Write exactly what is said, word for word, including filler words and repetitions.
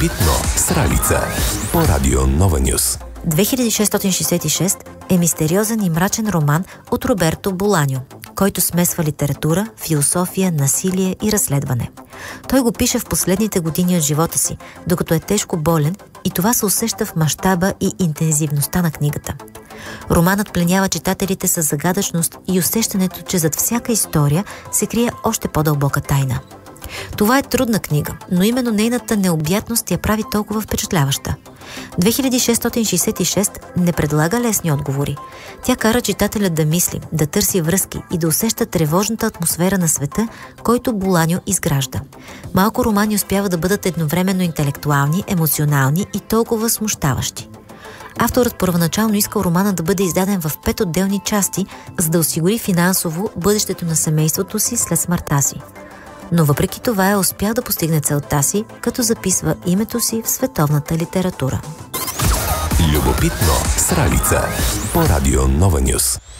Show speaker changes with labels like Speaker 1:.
Speaker 1: Любопитно с Ралица по Радио Нова Нюс.
Speaker 2: две хиляди шестстотин шестдесет и шест е мистериозен и мрачен роман от Роберто Боланьо, който смесва литература, философия, насилие и разследване. Той го пише в последните години от живота си, докато е тежко болен, и това се усеща в мащаба и интензивността на книгата. Романът пленява читателите с загадъчност и усещането, че зад всяка история се крие още по-дълбока тайна. Това е трудна книга, но именно нейната необятност я прави толкова впечатляваща. две хиляди шестстотин шестдесет и шест не предлага лесни отговори. Тя кара читателя да мисли, да търси връзки и да усеща тревожната атмосфера на света, който Боланьо изгражда. Малко романи успяват да бъдат едновременно интелектуални, емоционални и толкова смущаващи. Авторът първоначално искал романа да бъде издаден в пет отделни части, за да осигури финансово бъдещето на семейството си след смъртта си. Но въпреки това е успял да постигне целта си, като записва името си в световната литература.
Speaker 1: Любопитно с Ралица по Радио Нова Нюс.